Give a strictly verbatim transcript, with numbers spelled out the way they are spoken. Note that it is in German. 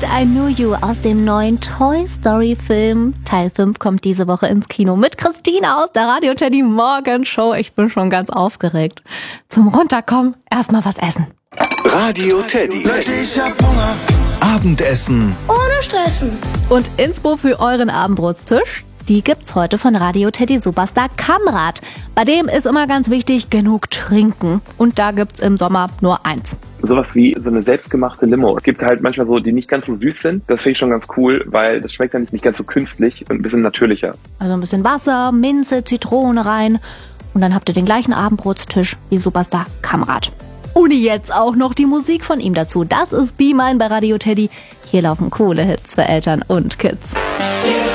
mit I Knew You aus dem neuen Toy Story Film. Teil fünf kommt diese Woche ins Kino mit Christina aus der Radio Teddy Morgen Show. Ich bin schon ganz aufgeregt. Zum Runterkommen erstmal was essen. Radio Teddy. Ich hab Hunger. Abendessen ohne Stressen. Und Inspo für euren Abendbrotstisch, die gibt's heute von Radio Teddy Superstar Kamrat. Bei dem ist immer ganz wichtig, genug trinken. Und da gibt's im Sommer nur eins. Sowas wie so eine selbstgemachte Limo. Es gibt halt manchmal so, die nicht ganz so süß sind. Das finde ich schon ganz cool, weil das schmeckt dann nicht ganz so künstlich und ein bisschen natürlicher. Also ein bisschen Wasser, Minze, Zitrone rein. Und dann habt ihr den gleichen Abendbrotstisch wie Superstar Kamrat. Und jetzt auch noch die Musik von ihm dazu. Das ist Be Mine bei Radio Teddy. Hier laufen coole Hits für Eltern und Kids.